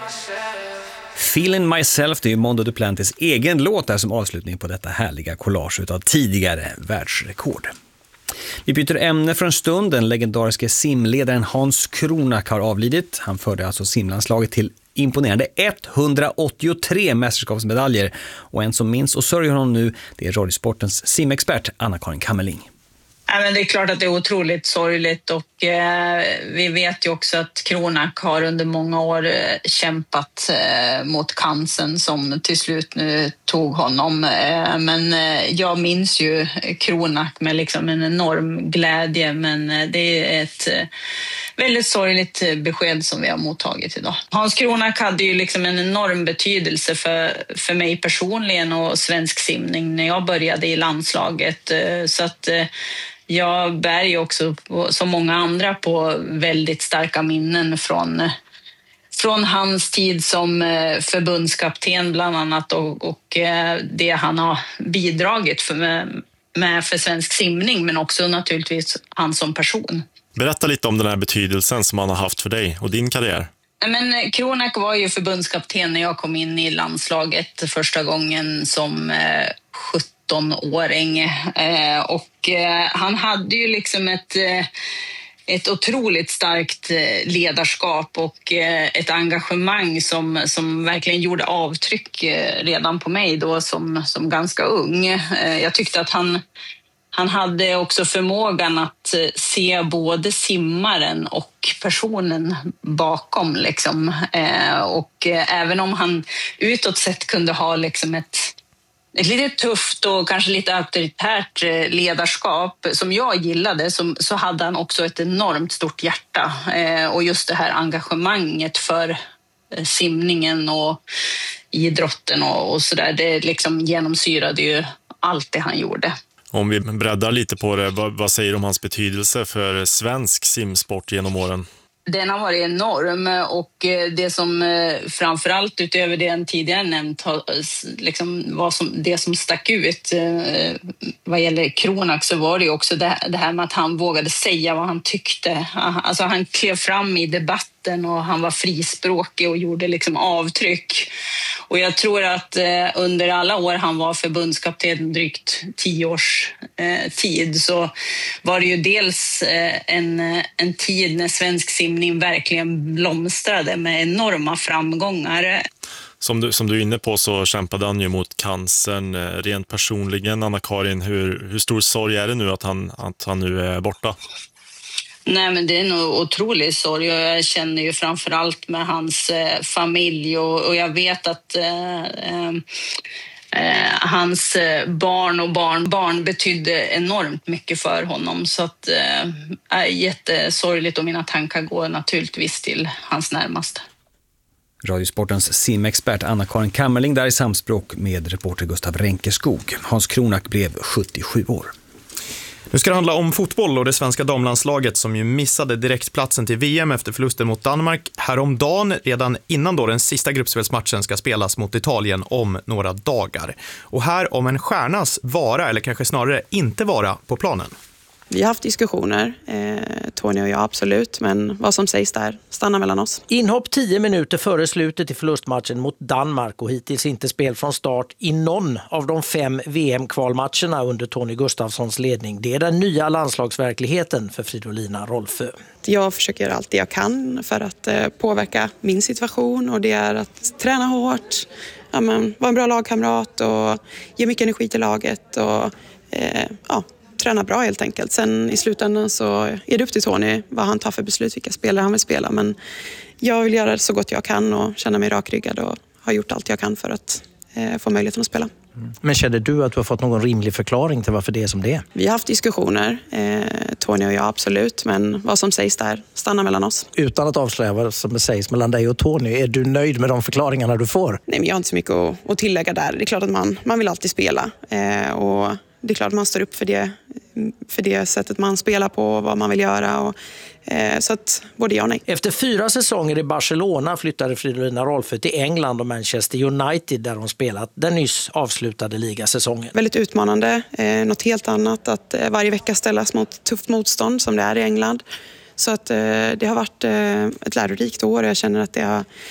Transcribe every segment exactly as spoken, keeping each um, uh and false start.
Feeling Myself, det är ju Mondo Duplantis egen låt där som avslutning på detta härliga collage av tidigare världsrekord. Vi byter ämne för en stund. Den legendariske simledaren Hans Kronak har avlidit. Han förde alltså simlandslaget till imponerande etthundraåttiotre mästerskapsmedaljer. Och en som minns och sörjer honom nu, det är Radiosportens simexpert Anna-Karin Kammerling. Ja, men det är klart att det är otroligt sorgligt och eh, vi vet ju också att Kronak har under många år eh, kämpat eh, mot cancern som till slut nu tog honom. Eh, men eh, jag minns ju Kronak med liksom en enorm glädje, men eh, det är ett eh, väldigt sorgligt besked som vi har mottagit idag. Hans Kronak hade ju liksom en enorm betydelse för, för mig personligen och svensk simning när jag började i landslaget. Eh, så att eh, jag bär ju också, som många andra, på väldigt starka minnen från, från hans tid som förbundskapten bland annat och, och det han har bidragit för, med för svensk simning, men också naturligtvis han som person. Berätta lite om den här betydelsen som han har haft för dig och din karriär. Men Kronak var ju förbundskapten när jag kom in i landslaget första gången som sjutton-åring och han hade ju liksom ett, ett otroligt starkt ledarskap och ett engagemang som, som verkligen gjorde avtryck redan på mig då som, som ganska ung. Jag tyckte att han Han hade också förmågan att se både simmaren och personen bakom. Liksom. Och även om han utåt sett kunde ha liksom ett, ett lite tufft och kanske lite auktoritärt ledarskap som jag gillade, så, så hade han också ett enormt stort hjärta. Och just det här engagemanget för simningen och idrotten och, och sådär, det liksom genomsyrade ju allt det han gjorde. Om vi breddar lite på det, vad, vad säger du om hans betydelse för svensk simsport genom åren? Den har varit enorm och det som framförallt utöver det en tidigare nämnt liksom var som, det som stack ut vad gäller Kronak, så var det också det, det här med att han vågade säga vad han tyckte. Alltså han klev fram i debatten och han var frispråkig och gjorde liksom avtryck. Och jag tror att under alla år han var förbundskapten, drygt tio års tid, så var det ju dels en, en tid när svensk simning verkligen blomstrade med enorma framgångar. Som du, som du är inne på så kämpade han ju mot cancern rent personligen. Anna-Karin, hur, hur stor sorg är det nu att han, att han nu är borta? Nej, men det är nog otroligt sorg och jag känner ju framförallt med hans eh, familj och, och jag vet att eh, eh, hans barn och barnbarn betydde enormt mycket för honom, så att eh, är jättesorgligt och mina tankar går naturligtvis till hans närmaste. Radiosportens simexpert Anna-Karin Kammerling där i samspråk med reporter Gustav Renkeskog. Hans Kronak blev sjuttiosju år. Nu ska det handla om fotboll och det svenska damlandslaget som ju missade direktplatsen till V M efter förlusten mot Danmark häromdagen, redan innan då den sista gruppspelsmatchen ska spelas mot Italien om några dagar. Och här om en stjärnas vara, eller kanske snarare inte vara, på planen. Vi har haft diskussioner, eh, Tony och jag absolut, men vad som sägs där stannar mellan oss. Inhopp tio minuter före slutet i förlustmatchen mot Danmark och hittills inte spel från start i någon av de fem V M-kvalmatcherna under Tony Gustafssons ledning. Det är den nya landslagsverkligheten för Fridolina Rolfö. Jag försöker göra allt det jag kan för att eh, påverka min situation, och det är att träna hårt, ja, men, vara en bra lagkamrat och ge mycket energi till laget och eh, ja, träna bra helt enkelt. Sen i slutändan så är det upp till Tony vad han tar för beslut, vilka spelare han vill spela. Men jag vill göra det så gott jag kan och känna mig rakryggad och har gjort allt jag kan för att eh, få möjligheten att spela. Mm. Men känner du att du har fått någon rimlig förklaring till varför det är som det är? Vi har haft diskussioner, eh, Tony och jag absolut, men vad som sägs där stannar mellan oss. Utan att avslöja vad som sägs mellan dig och Tony, är du nöjd med de förklaringarna du får? Nej, men jag har inte så mycket att, att tillägga där. Det är klart att man, man vill alltid spela eh, och det är klart att man står upp för det, för det sättet man spelar på och vad man vill göra. Och, eh, så att både ja och nej. Efter fyra säsonger i Barcelona flyttade Fridolina Rolfö till England och Manchester United där hon spelat den nyss avslutade ligasäsongen. Väldigt utmanande. Eh, något helt annat att eh, varje vecka ställas mot tufft motstånd som det är i England. Så att eh, det har varit eh, ett lärorikt år. Jag känner att det har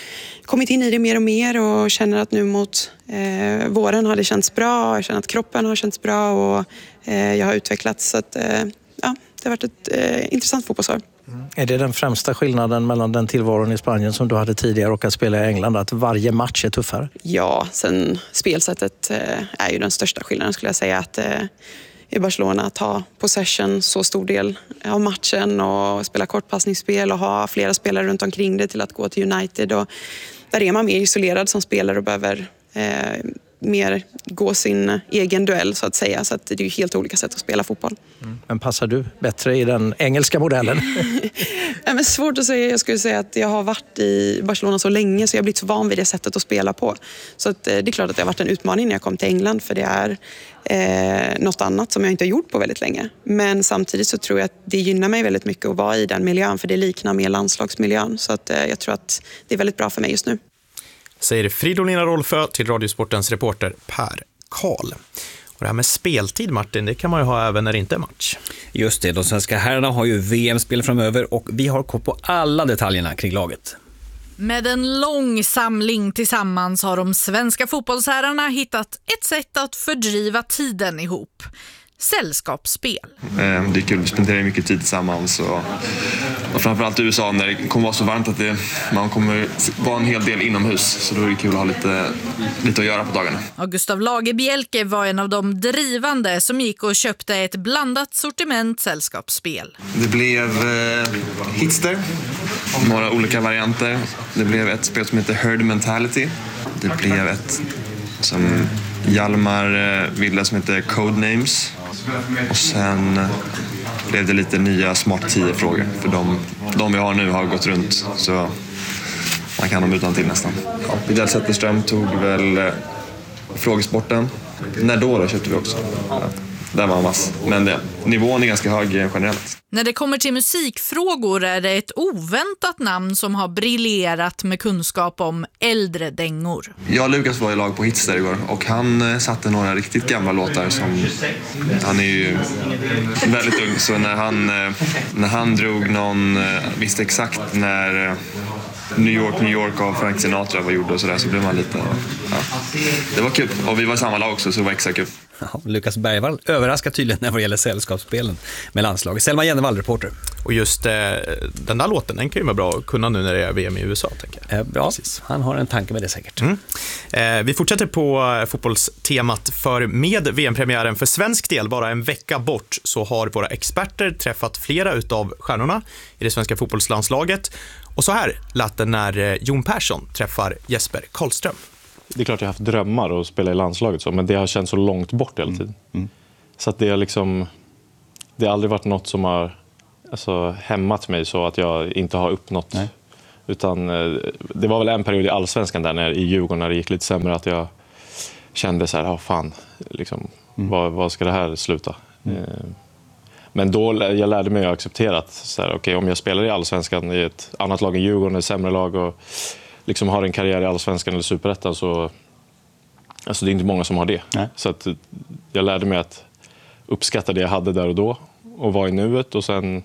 kommit in i det mer och mer och känner att nu mot eh, våren har det känts bra. Jag känner att kroppen har känts bra och eh, jag har utvecklats. Så att, eh, ja, det har varit ett eh, intressant fotbollsår. Mm. Är det den främsta skillnaden mellan den tillvaron i Spanien som du hade tidigare och att spela i England, att varje match är tuffare? Ja, sen spelsättet eh, är ju den största skillnaden skulle jag säga. Att eh, i Barcelona att ha possession så stor del av matchen och spela kortpassningsspel och ha flera spelare runt omkring det till att gå till United. Och där är man mer isolerad som spelare och behöver eh, mer gå sin egen duell så att säga. Så att det är ju helt olika sätt att spela fotboll. Mm. Men passar du bättre i den engelska modellen? Ja, men svårt att säga. Jag skulle säga att jag har varit i Barcelona så länge så jag har blivit så van vid det sättet att spela på. Så att, eh, det är klart att det har varit en utmaning när jag kom till England för det är eh, något annat som jag inte har gjort på väldigt länge. Men samtidigt så tror jag att det gynnar mig väldigt mycket att vara i den miljön för det liknar mer landslagsmiljön. Så att, eh, jag tror att det är väldigt bra för mig just nu. Säger Fridolina Rolfö till Radiosportens reporter Per Karl. Och det här med speltid, Martin, det kan man ju ha även när det inte är match. Just det, de svenska herrarna har ju V M-spel framöver och vi har koll på alla detaljerna kring laget. Med en lång samling tillsammans har de svenska fotbollsherrarna hittat ett sätt att fördriva tiden ihop. Sällskapsspel. Det är kul, vi spenderar mycket tid tillsammans och, och framförallt i U S A när det kommer vara så varmt att det, man kommer vara en hel del inomhus så då är det kul att ha lite, lite att göra på dagarna. Och Gustav Lagerbielke var en av de drivande som gick och köpte ett blandat sortiment sällskapsspel. Det blev eh, Hitster, några olika varianter. Det blev ett spel som heter Herd Mentality. Det blev ett som Hjalmar eh, ville som heter Codenames. Och sen blev det lite nya smart tio frågor för de, de vi har nu har gått runt så man kan dem utan till nästan. Ja, Vidal Zetterström tog väl eh, frågesporten. När då då köpte vi också. Ja, där var han vass. Men det, nivån är ganska hög generellt. När det kommer till musikfrågor är det ett oväntat namn som har briljerat med kunskap om äldre dängor. Jag och Lukas var i lag på Hitster igår och han satte några riktigt gamla låtar som han är ju väldigt ung så när han, när han drog någon, visste exakt när New York, New York av Frank Sinatra var gjord och sådär så blev man lite, ja. Det var kul och vi var i samma lag också så det var extra kul. Ja, Lukas Bergvall överraskar tydligen när det gäller sällskapsspelen med landslaget. Selma Jennevall, reporter. Och just eh, den där låten, den kan ju vara bra att kunna nu när det är V M i U S A, tänker jag. Eh, ja, precis. Han har en tanke med det säkert. Mm. Eh, vi fortsätter på eh, fotbollstemat för med V M-premiären för svensk del bara en vecka bort så har våra experter träffat flera utav stjärnorna i det svenska fotbollslandslaget. Och så här lät det när eh, Jon Persson träffar Jesper Karlström. Det är klart jag har haft drömmar att spela i landslaget så, men det har känts så långt bort hela tiden. Mm. Mm. Så att det har liksom det har aldrig varit något som har alltså, hämmat mig så att jag inte har uppnått. Nej. Utan det var väl en period i allsvenskan där när, i Djurgården när det gick lite sämre att jag kände så här, ja fan, liksom, mm. vad, vad ska det här sluta? Mm. Eh, men då jag lärde mig att acceptera att så här, okay, om jag spelar i allsvenskan i ett annat lag än Djurgården, ett sämre lag och liksom har en karriär i allsvenskan eller superettan så alltså det är inte många som har det. Nej. Så att jag lärde mig att uppskatta det jag hade där och då och vara i nuet och sen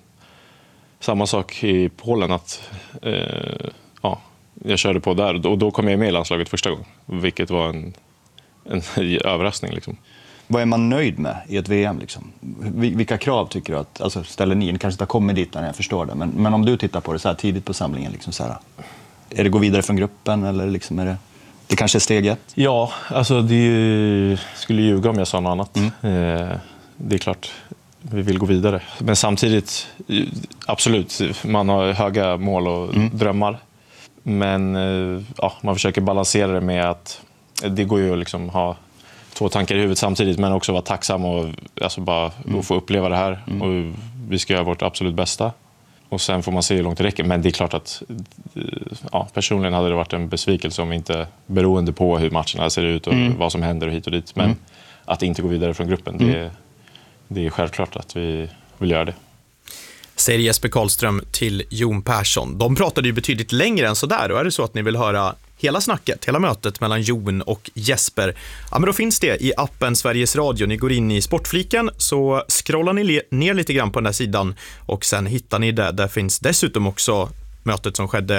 samma sak i Polen att eh, ja, jag körde på där och då kom jag med i landslaget första gången vilket var en, en överraskning liksom. Vad är man nöjd med i ett V M liksom? Vilka krav tycker du att alltså ställer ni? Ni kanske inte har kommit dit när jag förstår det men, men om du tittar på det så här tidigt på samlingen liksom så här. Är det gå vidare från gruppen eller liksom är det, det kanske är steg ett? Ja, alltså det ju, skulle ljuga om jag sa något annat. Mm. Eh, det är klart, vi vill gå vidare. Men samtidigt, absolut, man har höga mål och mm. drömmar. Men eh, ja, man försöker balansera det med att det går ju att liksom ha två tankar i huvudet samtidigt men också vara tacksam och alltså bara mm. få uppleva det här. Mm. Och vi ska göra vårt absolut bästa. Och sen får man se hur långt det räcker. Men det är klart att ja, personligen hade det varit en besvikelse om inte beroende på hur matcherna ser ut och mm. vad som händer och hit och dit. Men mm. att inte gå vidare från gruppen, mm. det, det är självklart att vi vill göra det. Säger Jesper Karlström till Jon Persson. De pratade ju betydligt längre än så där. Och är det så att ni vill höra hela snacket, hela mötet mellan Jon och Jesper, ja men då finns det i appen Sveriges Radio. Ni går in i sportfliken så scrollar ni le- ner lite grann på den här sidan och sen hittar ni det. Där finns dessutom också mötet som skedde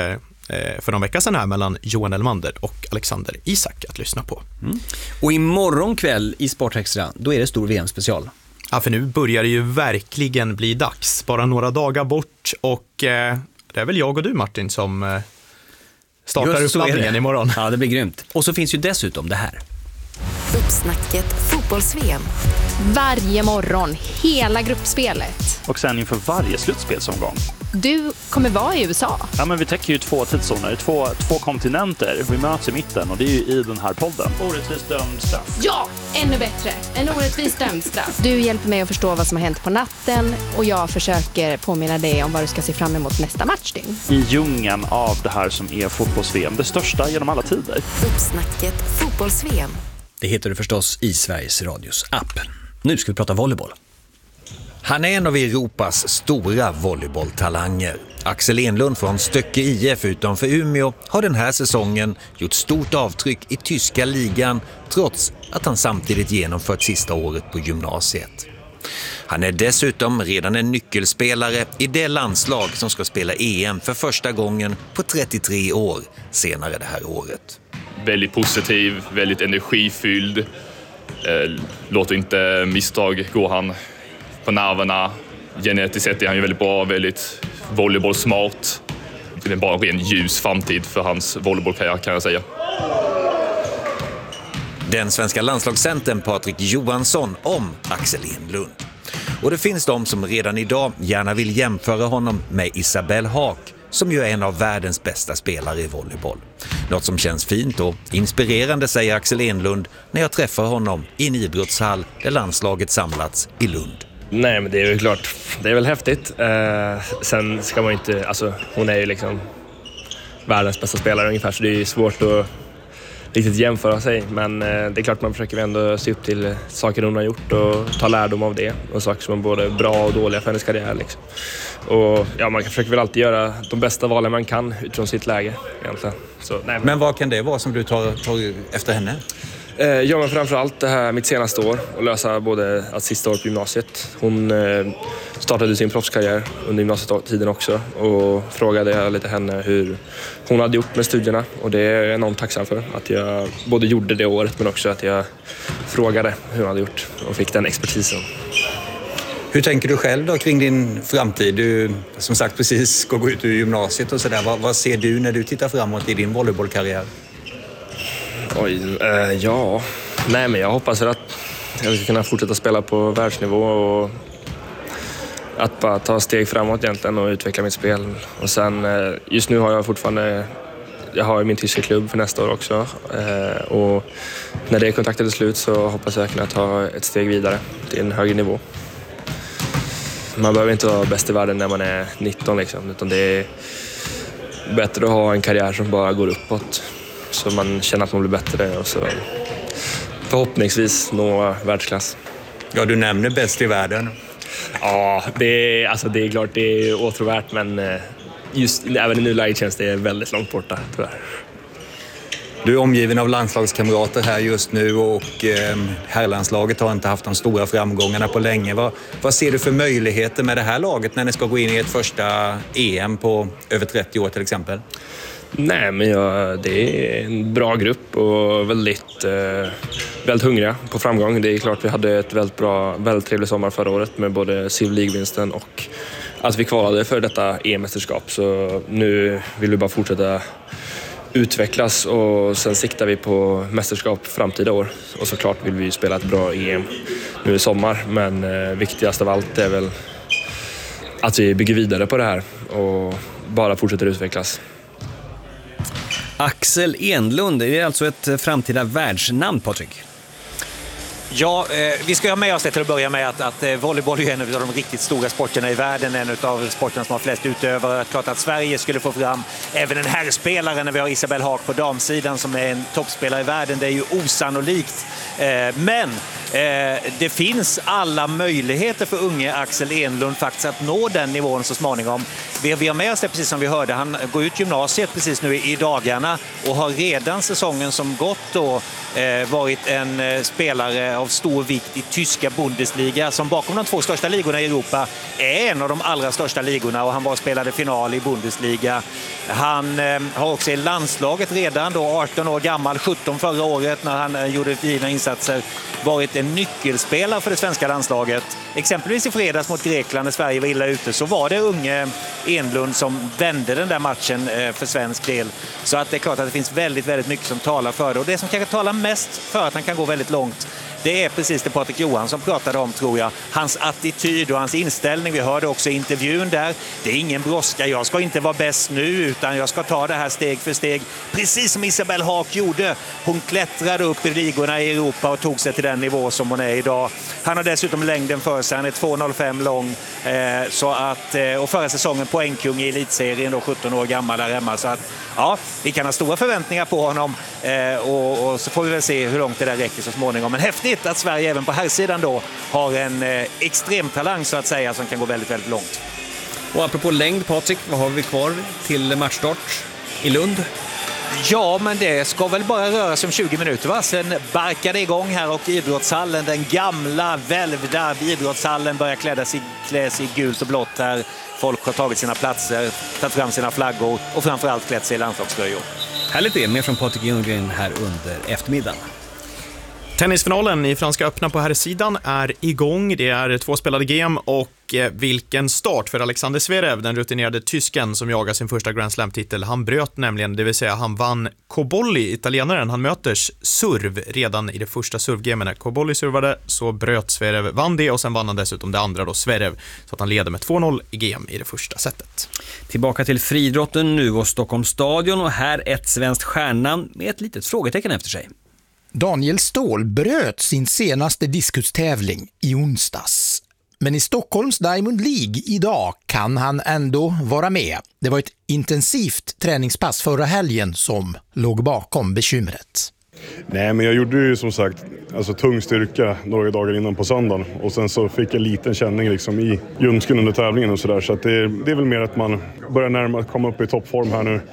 eh, för någon vecka sedan här mellan Johan Elmander och Alexander Isak att lyssna på. Mm. Och imorgon kväll i Sportextra, då är det stor V M-special. Ja, för nu börjar det ju verkligen bli dags. Bara några dagar bort och eh, det är väl jag och du Martin som eh, startar uppladdningen imorgon. Ja, det blir grymt. Och så finns ju dessutom det här. Uppsnacket fotbolls-V M. Varje morgon, hela gruppspelet. Och sen inför varje slutspelsomgång. Du kommer vara i U S A. Ja, men vi täcker ju två tidszoner, två, två kontinenter. Vi möts i mitten och det är ju i den här podden. Orättvist dömd straff. Ja, ännu bättre. En orättvist dömd straff. Du hjälper mig att förstå vad som har hänt på natten och jag försöker påminna dig om vad du ska se fram emot nästa matchdygn. I djungeln av det här som är fotbolls-V M, det största genom alla tider. Uppsnacket fotbolls-V M. Det heter det förstås i Sveriges Radios app. Nu ska vi prata volleyboll. Han är en av Europas stora volleybolltalanger. Axel Enlund från Stöcke I F utanför Umeå har den här säsongen gjort stort avtryck i tyska ligan trots att han samtidigt genomfört sista året på gymnasiet. Han är dessutom redan en nyckelspelare i det landslag som ska spela E M för första gången på trettiotre år senare det här året. Väldigt positiv, väldigt energifylld. Eh, låter inte misstag gå han på nerverna. Genetiskt sett är han ju väldigt bra, väldigt volleybollsmart. Det är bara en ren ljus framtid för hans volleybollkarriär kan jag säga. Den svenska landslagscentern Patrik Johansson om Axel Enlund. Och det finns de som redan idag gärna vill jämföra honom med Isabelle Haak som ju är en av världens bästa spelare i volleyboll. Något som känns fint och inspirerande, säger Axel Enlund när jag träffar honom i en idrottshall där landslaget samlats i Lund. Nej, men det är ju klart, det är väl häftigt. Eh, sen ska man inte, alltså hon är ju liksom världens bästa spelare ungefär, så det är ju svårt att riktigt jämföra sig. Men eh, det är klart man försöker ändå se upp till saker hon har gjort och ta lärdom av det. Och saker som är både bra och dåliga för hennes karriär liksom. Och ja, man försöker väl alltid göra de bästa valen man kan utifrån sitt läge egentligen. Så, nej, men... men vad kan det vara som du tar, tar efter henne? Eh, ja, men framförallt det här mitt senaste år och lösa både att sista år på gymnasiet. Hon eh, startade sin proffskarriär under gymnasietiden också och frågade jag lite henne hur hon hade gjort med studierna, och det är jag enormt tacksam för att jag både gjorde det året men också att jag frågade hur hon hade gjort och fick den expertisen. Hur tänker du själv då kring din framtid? Du som sagt precis ska gå ut ur gymnasiet och sådär. Vad, vad ser du när du tittar framåt i din volleybollkarriär? Oj, eh, ja. Nej, men jag hoppas att jag ska kunna fortsätta spela på världsnivå och att bara ta steg framåt egentligen och utveckla mitt spel. Och sen, eh, just nu har jag fortfarande, jag har min tyska klubb för nästa år också. Eh, och när det kontraktet är slut så hoppas jag kunna ta ett steg vidare till en högre nivå. Man behöver inte vara bäst i världen när man är nitton liksom, utan det är bättre att ha en karriär som bara går uppåt. Så man känner att man blir bättre och så förhoppningsvis nå världsklass. Ja, du nämner bäst i världen. Ja, det är, alltså det är klart det är åtråvärt, men just även i nuläget känns det väldigt långt borta tyvärr. Du är omgiven av landslagskamrater här just nu och eh, herrlandslaget har inte haft de stora framgångarna på länge. Vad, vad ser du för möjligheter med det här laget när ni ska gå in i ett första E M på över trettio år till exempel? Nej, men ja, det är en bra grupp och väldigt, eh, väldigt hungriga på framgång. Det är klart vi hade ett väldigt bra, väldigt trevlig sommar förra året med både Silver League-vinsten och att vi kvalade för detta E M-mästerskap. Så nu vill vi bara fortsätta utvecklas och sen siktar vi på mästerskap framtida år. Och såklart vill vi spela ett bra E M nu i sommar, men eh, viktigast av allt är väl att vi bygger vidare på det här och bara fortsätter utvecklas. Axel Enlund, är det alltså ett framtida världsnamn, Patrik? Ja, eh, vi ska ha med oss det till att börja med att, att eh, volleyboll är en av de riktigt stora sporterna i världen, en av sporterna som har flest utövare. Klart att Sverige skulle få fram även en herrspelare när vi har Isabelle Haak på damsidan som är en toppspelare i världen. Det är ju osannolikt. Eh, men Eh, det finns alla möjligheter för unge Axel Enlund faktiskt att nå den nivån så småningom. Vi, vi har med oss det, precis som vi hörde. Han går ut gymnasiet precis nu i, i dagarna och har redan säsongen som gått då eh, varit en eh, spelare av stor vikt i tyska Bundesliga, som bakom de två största ligorna i Europa är en av de allra största ligorna, och han var spelade final i Bundesliga. Han eh, har också i landslaget redan då arton år gammal, sjutton förra året när han eh, gjorde fina insatser, varit en nyckelspelare för det svenska landslaget. Exempelvis i fredags mot Grekland när Sverige var illa ute, så var det unge Enlund som vände den där matchen eh, för svensk del. Så att det är klart att det finns väldigt, väldigt mycket som talar för det. Och det som kanske talar mest för att han kan gå väldigt långt, det är precis det Patrik Johansson pratade om, tror jag. Hans attityd och hans inställning. Vi hörde också i intervjun där. Det är ingen brådska. Jag ska inte vara bäst nu, utan jag ska ta det här steg för steg. Precis som Isabelle Haak gjorde. Hon klättrade upp i ligorna i Europa och tog sig till den nivå som hon är idag. Han har dessutom längden för sig. Han är två komma noll fem lång. Eh, så att, eh, och förra säsongen poängkung i elitserien, då sjutton år gammal där hemma. Så att, ja, vi kan ha stora förväntningar på honom. Eh, och, och så får vi väl se hur långt det där räcker så småningom. Men häftigt att Sverige även på här sidan då har en eh, extrem talang så att säga, som kan gå väldigt, väldigt långt. Och apropå längd, Patrik, vad har vi kvar till matchstart i Lund? Ja, men det ska väl bara röra sig om tjugo minuter, va? Sen barkar det igång här och idrottshallen, den gamla välvda idrottshallen, börjar klädas i, kläs i gult och blått här. Folk har tagit sina platser, tagit fram sina flaggor och framförallt klätt sig i landslagströjor. Härligt det, mer från Patrik Ljunggren här under eftermiddagen. Tennisfinalen i Franska öppna på här sidan är igång. Det är två spelade game och vilken start för Alexander Zverev, den rutinerade tysken som jagar sin första Grand Slam-titel. Han bröt nämligen, det vill säga han vann Cobolli, italienaren. Han möters serv redan i det första servgamen. När Cobolli servade så bröt Zverev, vann det, och sen vann han dessutom det andra då, Zverev, så att han leder med två noll i game i det första setet. Tillbaka till friidrotten nu och Stockholms stadion, och här ett svenskt stjärnnamn med ett litet frågetecken efter sig. Daniel Ståhl bröt sin senaste diskustävling i onsdags. Men i Stockholms Diamond League idag kan han ändå vara med. Det var ett intensivt träningspass förra helgen som låg bakom bekymret. Nej, men jag gjorde ju som sagt alltså tung styrka några dagar innan på söndagen. Och sen så fick jag en liten känning liksom i ljumsken under tävlingen och sådär. Så att det, det är väl mer att man börjar närma komma upp i toppform här nu.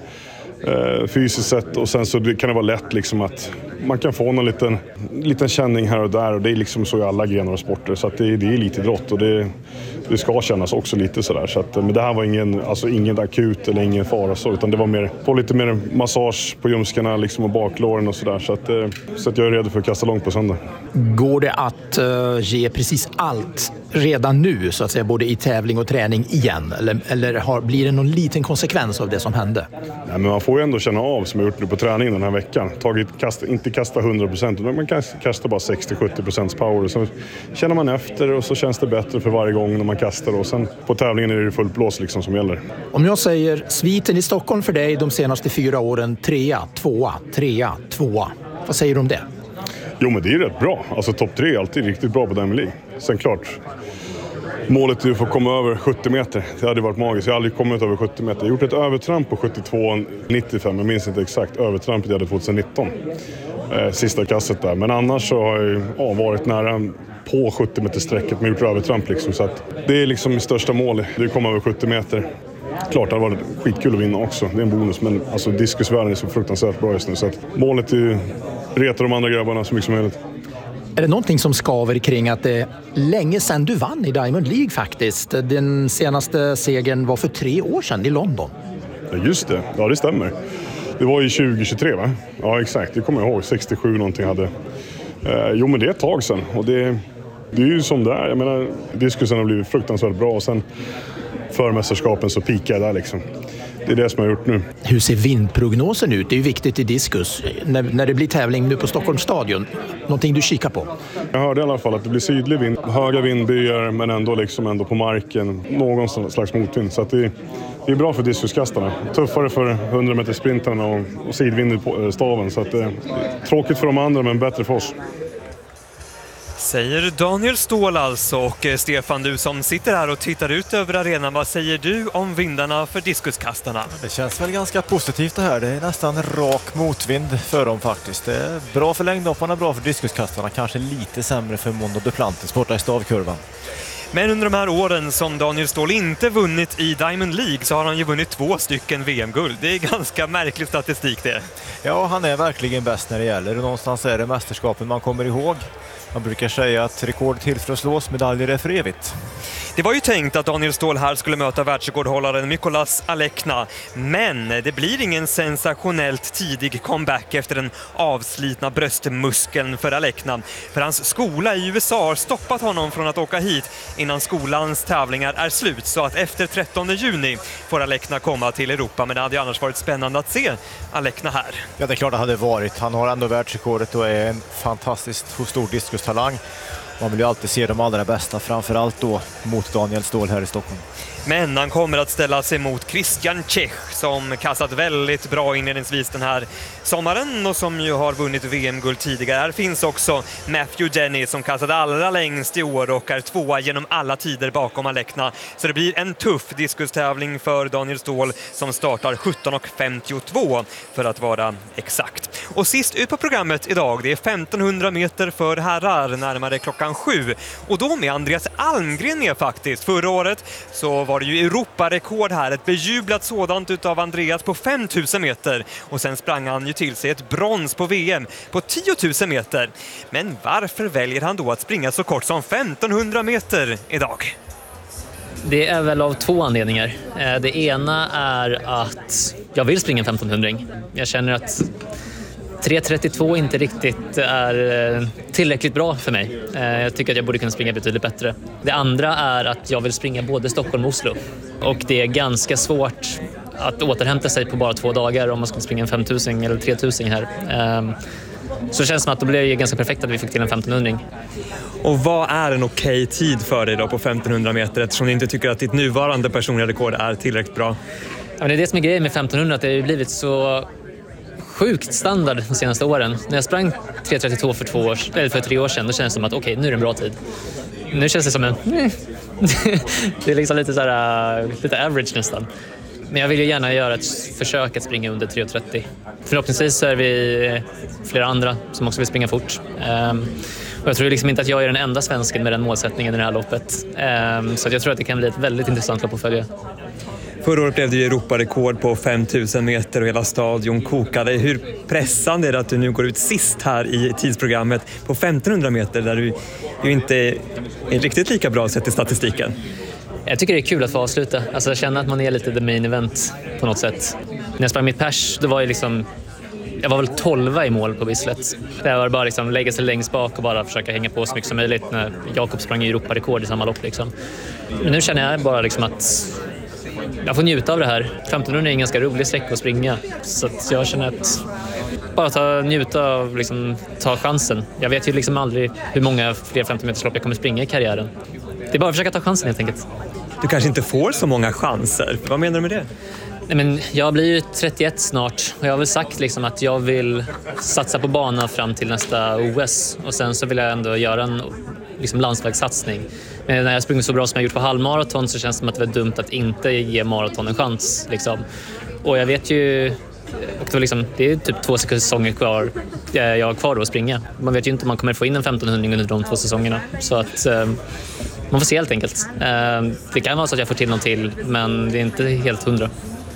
Eh, fysiskt sett, och sen så det kan det vara lätt liksom att man kan få någon liten, liten känning här och där, och det är liksom så i alla grenar och sporter, så att det, det är lite idrott och det, det ska kännas också lite sådär, så att, men det här var ingen, alltså ingen akut eller ingen fara så, utan det var mer, få lite mer massage på ljumskarna liksom och baklåren och sådär, så att, så att jag är redo för att kasta långt på söndag. Går det att uh, ge precis allt redan nu, så att säga, både i tävling och träning igen, eller, eller har, blir det någon liten konsekvens av det som hände? Nej, men man får ju ändå känna av, som jag gjort nu på träningen den här veckan. Tagit, kast, inte kasta hundra procent, men man kan kasta bara sextio till sjuttio procent power. Så känner man efter och så känns det bättre för varje gång när man kastar. Och sen på tävlingen är det fullt blås liksom som gäller. Om jag säger sviten i Stockholm för dig de senaste fyra åren, trea, tvåa, trea, tvåa. Vad säger du om det? Jo, men det är rätt bra. Alltså topp tre är alltid riktigt bra på Diamond League. Sen klart, målet är att få komma över sjuttio meter. Det hade varit magiskt. Jag har aldrig kommit över sjuttio meter. Jag har gjort ett övertramp på sjuttiotvå nittiofem. Jag minns inte exakt. Övertrampet jag hade tjugonitton. Eh, sista kastet där. Men annars så har jag ja, varit nära på sjuttio meter sträcket. Men gjort övertramp liksom. Så att det är liksom mitt största mål. Det är att komma över sjuttio meter. Klart det har varit skitkul att vinna också. Det är en bonus. Men alltså diskusvärlden är så fruktansvärt bra just nu. Så att målet är ju reta de andra grabbarna så mycket som möjligt. Är det någonting som skaver kring att det är länge sedan du vann i Diamond League faktiskt? Den senaste segern var för tre år sedan i London. Ja, just det. Ja, det stämmer. Det var ju tjugo tjugotre, va? Ja, exakt. Det kommer jag ihåg. sextiosju någonting hade. Eh, jo, men det är ett tag sedan. Och det, det är ju som det är. Jag menar, diskusen har blivit fruktansvärt bra. Och sen förmästerskapen så pikar jag där liksom. Det är det som jag har gjort nu. Hur ser vindprognosen ut? Det är ju viktigt i diskus. När, när det blir tävling nu på Stockholms stadion. Någonting du kikar på? Jag hörde i alla fall att det blir sydlig vind. Höga vindbyar men ändå, liksom ändå på marken. Någon slags motvind. Så att det, det är bra för diskuskastarna. Tuffare för hundra meter sprintarna och, och sidvind i staven. Så att det är tråkigt för de andra men bättre för oss. Säger Daniel Ståhl alltså. Och Stefan, du som sitter här och tittar ut över arenan, vad säger du om vindarna för diskuskastarna? Det känns väl ganska positivt det här. Det är nästan rak motvind för dem faktiskt. Det är bra för längdhopparna, bra för diskuskastarna. Kanske lite sämre för Mondo Duplantis borta i stavkurvan. Men under de här åren som Daniel Ståhl inte vunnit i Diamond League så har han ju vunnit två stycken V M-guld. Det är ganska märklig statistik det. Ja, han är verkligen bäst när det gäller. Någonstans är det mästerskapen man kommer ihåg. Man brukar säga att rekord till för att slås, medaljer är för evigt. Det var ju tänkt att Daniel Ståhl här skulle möta världsrekordhållaren Mykolas Alekna, men det blir ingen sensationellt tidig comeback efter den avslitna bröstmuskeln för Alekna. För hans skola i U S A har stoppat honom från att åka hit innan skolans tävlingar är slut, så att efter trettonde juni får Alekna komma till Europa, men det hade ju annars varit spännande att se Alekna här. Ja, det är klart det hade varit. Han har ändå världsrekordet och är en fantastiskt stor diskustalang. Man vill ju alltid se de allra bästa, framförallt då mot Daniel Ståhl här i Stockholm. Men han kommer att ställa sig mot Christian Czech som kastat väldigt bra inledningsvis den här sommaren och som ju har vunnit V M-guld tidigare. Här finns också Matthew Denny som kastat allra längst i år och är tvåa genom alla tider bakom Alekna. Så det blir en tuff diskustävling för Daniel Ståhl som startar sjutton femtiotvå för att vara exakt. Och sist ut på programmet idag, det är femtonhundra meter för herrar närmare klockan sju. Och då med Andreas Almgren med faktiskt. Förra året så var det ju Europarekord här, ett bejublat sådant utav Andreas på fem tusen meter. Och sen sprang han ju till sig ett brons på V M på tio tusen meter. Men varför väljer han då att springa så kort som femtonhundra meter idag? Det är väl av två anledningar. Det ena är att jag vill springa en femtonhundring. Jag känner att tre trettiotvå inte riktigt är tillräckligt bra för mig. Jag tycker att jag borde kunna springa betydligt bättre. Det andra är att jag vill springa både Stockholm och Oslo. Och det är ganska svårt att återhämta sig på bara två dagar om man ska springa en femtusen eller tre tusen här. Så det känns som att det blir ganska perfekt att vi fick till en femtonhundring. Och vad är en okej tid för dig då på femtonhundra meter eftersom du inte tycker att ditt nuvarande personliga rekord är tillräckligt bra? Ja, det är det som är grejen med femtonhundra, att det har blivit så sjukt standard de senaste åren. När jag sprang tre trettiotvå för, två år, eller för tre år sedan, då kändes det som att okej, okay, nu är det en bra tid. Nu känns det som en... det är liksom lite, så här, lite average nästan. Men jag vill ju gärna göra ett försök att springa under tre trettio. Förhoppningsvis så är vi flera andra som också vill springa fort. Um, och jag tror liksom inte att jag är den enda svensken med den målsättningen i det här loppet. Um, så jag tror att det kan bli ett väldigt intressant lopp att följa. Förra året blev det ju Europarekord på fem tusen meter och hela stadion kokade. Hur pressande är det att du nu går ut sist här i tidsprogrammet på femtonhundra meter där du ju inte är riktigt lika bra sett i statistiken? Jag tycker det är kul att få avsluta. Alltså jag känner att man är lite the main event på något sätt. När jag sprang mitt pers, då var jag liksom... Jag var väl tolva i mål på Bislett. Det var bara liksom lägga sig längst bak och bara försöka hänga på så mycket som möjligt när Jakob sprang i Europarekord i samma lopp liksom. Men nu känner jag bara liksom att jag får njuta av det här. femtonhundra är en ganska rolig sträcka att springa. Så att jag känner att bara ta, njuta av, liksom, ta chansen. Jag vet ju liksom aldrig hur många fler femton meterslopp jag kommer springa i karriären. Det är bara att försöka ta chansen helt enkelt. Du kanske inte får så många chanser. Vad menar du med det? Nej, men jag blir ju trettioett snart och jag har väl sagt liksom att jag vill satsa på bana fram till nästa O S. Och sen så vill jag ändå göra en liksom, landsvägssatsning. Men när jag springer så bra som jag gjort på halvmaraton så känns det som att det var dumt att inte ge maraton en chans. Liksom. Och jag vet ju... Och det, var liksom, det är typ två säsonger kvar, jag har kvar då att springa. Man vet ju inte om man kommer få in en femtonhundring under de två säsongerna. Så att... Man får se helt enkelt. Det kan vara så att jag får till någon till, men det är inte helt hundra.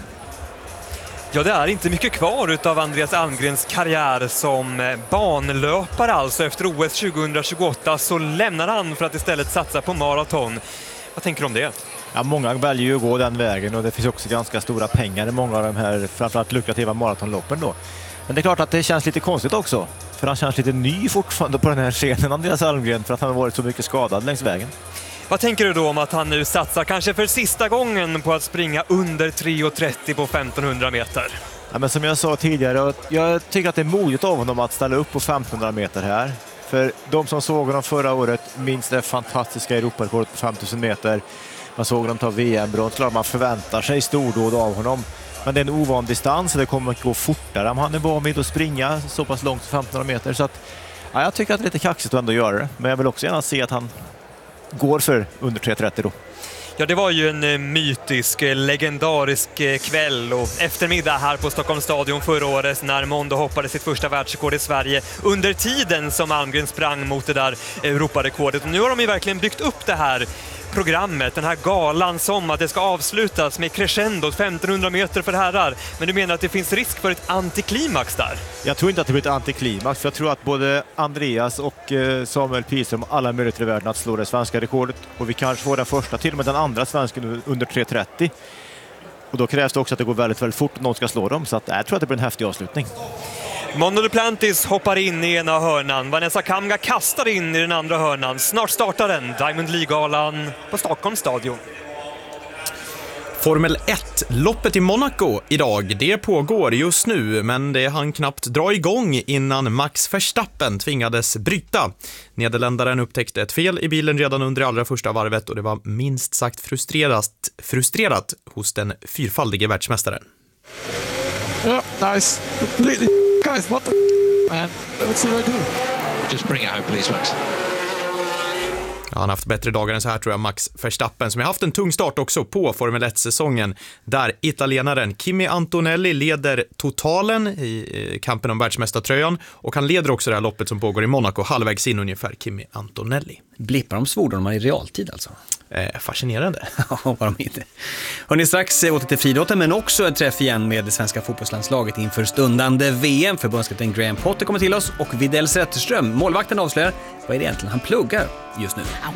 Ja, det är inte mycket kvar utav Andreas Almgrens karriär som banlöpare. Alltså efter O S tjugohundratjugoåtta så lämnar han för att istället satsa på maraton. Vad tänker du om det? Ja, många väljer ju att gå den vägen och det finns också ganska stora pengar i många av de här framförallt lukrativa maratonloppen då. Men det är klart att det känns lite konstigt också. För han känns lite ny fortfarande på den här scenen, Andreas Almgren, för att han har varit så mycket skadad längs vägen. Vad tänker du då om att han nu satsar kanske för sista gången på att springa under tre trettio på femtonhundra meter? Ja, men som jag sa tidigare, jag tycker att det är modigt av honom att ställa upp på femtonhundra meter här. För de som såg honom förra året minns det fantastiska Europarekordet på femtusen meter. Man såg honom ta V M-brons, klart man förväntar sig stordåd av honom. Men det är en ovan distans och det kommer att gå fortare om han är van vid att springa så pass långt som femtonhundra meter. Så att Ja, jag tycker att det är lite kaxigt att ändå göra det, men jag vill också gärna se att han går för under tre trettio då. Ja, det var ju en mytisk, legendarisk kväll och eftermiddag här på Stockholms stadion förra året när Mondo hoppade sitt första världsrekord i Sverige under tiden som Almgren sprang mot det där Europarekordet. Och nu har de ju verkligen byggt upp det här programmet, den här galan som att det ska avslutas med crescendo femtonhundra meter för herrar. Men du menar att det finns risk för ett antiklimax där? Jag tror inte att det blir ett antiklimax, för jag tror att både Andreas och Samuel Pihlström har alla möjligheter i världen att slå det svenska rekordet. Och vi kanske får den första, till och med den andra svensken under tre trettio. Och då krävs det också att det går väldigt, väldigt fort om någon ska slå dem. Så att, jag tror att det blir en häftig avslutning. Mondo Duplantis hoppar in i ena hörnan. Vanessa Kamga kastar in i den andra hörnan. Snart startar den Diamond League-galan på Stockholms stadion. Formel ett-loppet i Monaco idag, det pågår just nu, men det hann knappt dra igång innan Max Verstappen tvingades bryta. Nederländaren upptäckte ett fel i bilen redan under det allra första varvet och det var minst sagt frustrerat, frustrerat hos den fyrfaldige världsmästaren. Yeah, nice. Completely, guys. What the man? Let's see what I do. Just bring it home, please, Max. Ja, han har haft bättre dagar än så här, tror jag, Max Verstappen, som har haft en tung start också på Formel ett-säsongen, där italienaren Kimi Antonelli leder totalen i kampen om världsmästartröjan, och han leder också det här loppet som pågår i Monaco, halvvägs in ungefär, Kimi Antonelli. Blippar de svordomarna i realtid alltså? Eh, fascinerande. Ja, var de inte. Hörrni, strax åter till friidrotten, men också en träff igen med det svenska fotbollslandslaget inför stundande V M. Förbundskapten Graham Potter kommer till oss och Widell Zetterström, målvakten, avslöjar vad är det egentligen han pluggar just nu.